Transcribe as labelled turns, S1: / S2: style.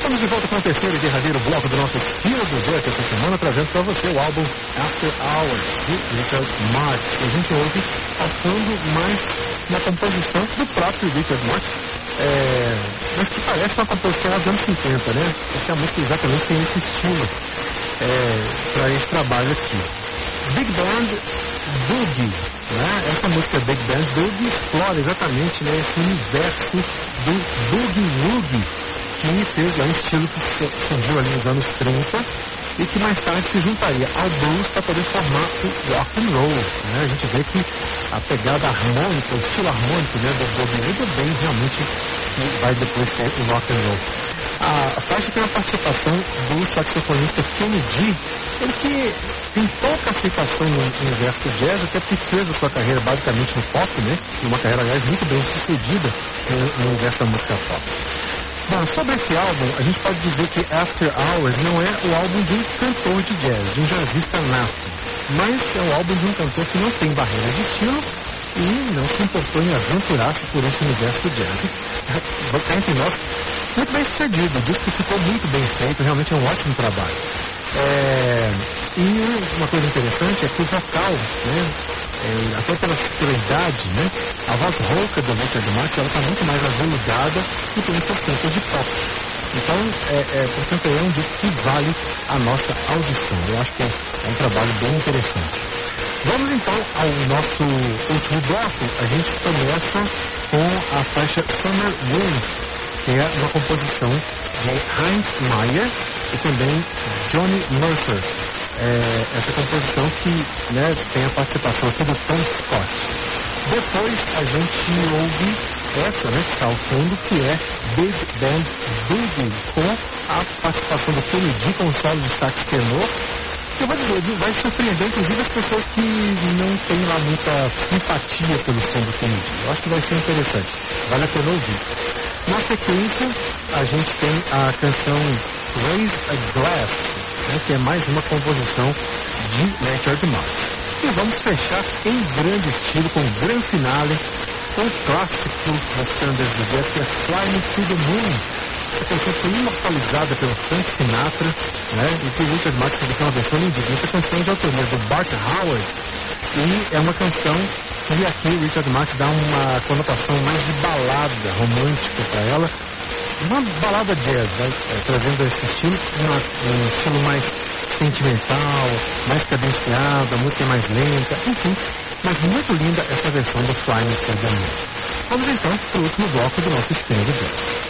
S1: Estamos de volta com o terceiro e derradeiro bloco do nosso Estilo do Jazz essa semana, trazendo para você o álbum After Hours, de Richard Marx. A gente ouve passando mais na composição do próprio Richard Marx, mas que parece uma composição dos anos 50, né? Porque a música exatamente tem esse estilo para esse trabalho aqui. Big Band Boogie, né? Essa música Big Band Boogie explora exatamente, né, esse universo do Boogie Woogie, que fez um estilo que surgiu ali nos anos 30 e que mais tarde se juntaria ao blues para poder formar o rock and roll, né? A gente vê que a pegada harmônica, o estilo harmônico, né, do Boogie Woogie bem realmente vai depois ser o rock and roll. A faixa tem a participação do saxofonista Kenny G, ele que tem pouca aceitação no universo do jazz, até porque fez a sua carreira basicamente no pop, né? E uma carreira, aliás, muito bem sucedida no universo da música pop. Bom, sobre esse álbum, a gente pode dizer que After Hours não é o álbum de um cantor de jazz, de um jazzista nato, mas é o álbum de um cantor que não tem barreira de estilo e não se importou em aventurar-se por esse universo do jazz. Cá entre nós, muito bem sucedido, o disco ficou muito bem feito, realmente é um ótimo trabalho. E uma coisa interessante é que o vocal, né, até pela idade, né, a voz rouca do Richard Marx, ela está muito mais aveludada do que nos seus cantos de pop. Então, portanto, é um disco que vale a nossa audição. Eu acho que é um trabalho bem interessante. Vamos então ao nosso último bloco. A gente começa com a faixa Summer Winds, que é uma composição de Heinz Meyer e também Johnny Mercer. Essa composição que, né, tem a participação aqui do Tom Scott. Depois a gente ouve essa, né, que está ao fundo, que é Big Band Boogie, com a participação do Kenny G com o solo de sax tenor, que eu vou dizer, vai surpreender inclusive as pessoas que não têm lá muita simpatia pelo som do Kenny G. Eu acho que vai ser interessante, vale a pena ouvir. Na sequência, a gente tem a canção Raise a Glass, né, que é mais uma composição de Richard Marx. E vamos fechar em grande estilo, com um grande finale, com o clássico das standards do jazz, que é Flying to the Moon. Essa canção foi imortalizada pelo Frank Sinatra, né, e que o Richard Marx fez uma versão lindíssima. Essa canção é de autoria do Bart Howard, e é uma canção que aqui o Richard Marx dá uma conotação mais de balada romântica para ela, uma balada jazz, trazendo esse estilo, um estilo mais sentimental, mais cadenciado, a música é mais lenta, enfim, mas muito linda essa versão do Flying to the Moon. Vamos então para o último bloco do nosso Estilo do Jazz.